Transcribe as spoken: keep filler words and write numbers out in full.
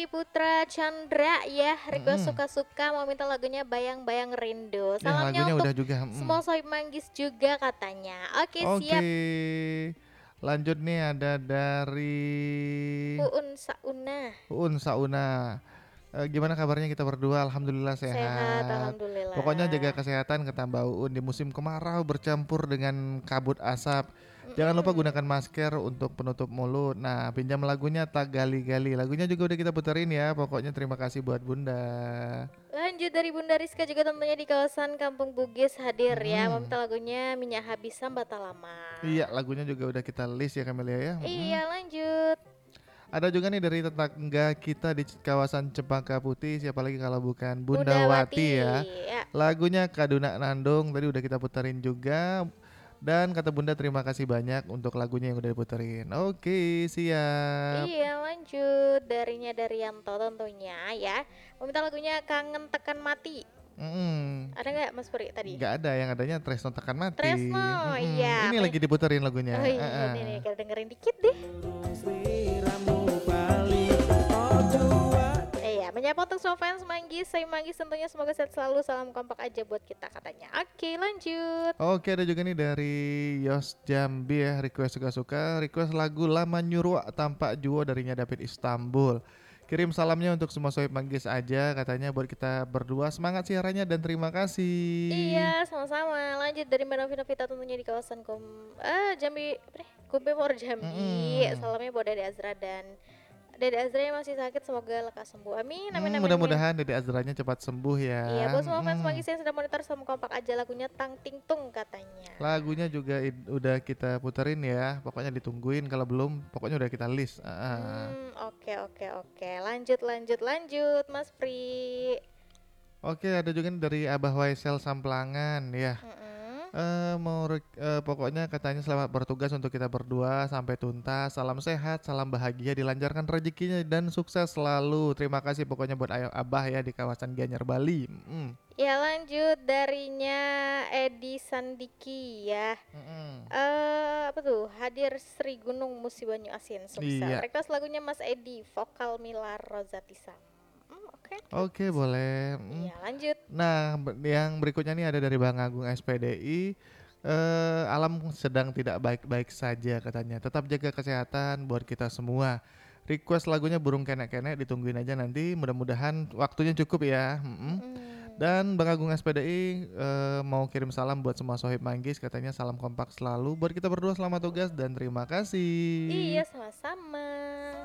Putra Chandra ya, request Mhm. suka-suka mau minta lagunya Bayang-Bayang Rindu. Ya Salamnya lagunya untuk udah juga, mhm. semua sohib Manggis juga katanya. Oke Oke, siap. lanjut nih ada dari Uun Sauna. Uun Sauna. Eee, gimana kabarnya kita berdua? Alhamdulillah Sehat, sehat. Pokoknya jaga alhamdulillah. kesehatan kata Mbak Uun di musim kemarau bercampur dengan kabut asap. Jangan lupa Mm-mm. gunakan masker untuk penutup mulut. Nah, pinjam lagunya Tak Gali-gali. Lagunya juga udah kita puterin ya. Pokoknya terima kasih buat Bunda. Lanjut dari Bunda Rizka juga tentunya di kawasan Kampung Bugis hadir ya. Mau Mhm. minta lagunya Minyak Habis Sambata Lama. Iya, lagunya juga udah kita list ya Camelia ya. Iya Mhm. lanjut. Ada juga nih dari tetangga kita di kawasan Cempaka Putih, siapa lagi kalau bukan Bunda Bunda Wati ya. Wati ya. Lagunya Kaduna Nandung tadi udah kita puterin juga. Dan kata Bunda terima kasih banyak untuk lagunya yang udah diputerin. Oke, siap. Iya lanjut darinya Daryanto tentunya ya. Mau minta lagunya Kangen Tekan Mati. Mm-mm. Ada nggak Mas Puri tadi? Nggak ada, yang adanya Tresno Tekan Mati. Tresno, Mm-mm. iya. Ini Apa- lagi diputerin lagunya. Oh iya nih nih Uh-uh. kita dengerin dikit deh. Eh ya, menyapa untuk semua fans Manggis, saya Manggis tentunya semoga sehat selalu, salam kompak aja buat kita katanya. Oke lanjut. Oke, ada juga nih dari Yos Jambi ya, request suka-suka, request lagu Lama Nyurwa Tampak Juwo darinya David Istanbul. Kirim salamnya untuk semua sohib Manggis aja, katanya buat kita berdua. Semangat siarannya dan terima kasih. Iya sama-sama. Lanjut dari Mbak Novita Vita tentunya di kawasan Kom eh Jambi, apa nih? Kumpemor Jambi. Mm-mm. Salamnya buat Dede Azra dan Dede Azra yang masih sakit semoga lekas sembuh. Amin amin Hmm, amin amin. mudah-mudahan Dede Azranya cepat sembuh Iya, ya. buat semua fans Mm-mm. Manggis yang sedang monitor sama kompak aja lagunya Tang Ting Tung katanya. Lagunya juga i- udah kita puterin ya. Pokoknya ditungguin, kalau belum pokoknya udah kita list. Ah. Hmm, oke oke oke. Lanjut lanjut lanjut, Mas Pri. Oke, ada juga nih dari Abah Waisel Samplangan ya. Mm-mm. Eh mau rek- eh, pokoknya katanya selamat bertugas untuk kita berdua sampai tuntas. Salam sehat, salam bahagia, dilancarkan rezekinya dan sukses selalu. Terima kasih pokoknya buat Ayo Abah ya di kawasan Gianyar Bali. Mm, Ya lanjut darinya Edi Sandiki ya. mm-mm. Eh apa tuh? Hadir Sri Gunung Musi Banyu Asin Sumsel. Iya. Request lagunya Mas Edi, vokal Mila Rosatisam. Hmm, oke oke oke. Oke, boleh. Mm. Iya lanjut. Nah, be- yang berikutnya nih ada dari Bang Agung S P D I. Eh, alam sedang tidak baik-baik saja katanya. Tetap jaga kesehatan buat kita semua. Request lagunya Burung Kenek-Kenek ditungguin aja nanti. Mudah-mudahan waktunya cukup ya. Mm-mm. Mm-mm. Dan Bang Agung S P D I eh, mau kirim salam buat semua sohib Manggis. Katanya salam kompak selalu. Buat kita berdua selamat tugas dan terima kasih. Iya sama-sama.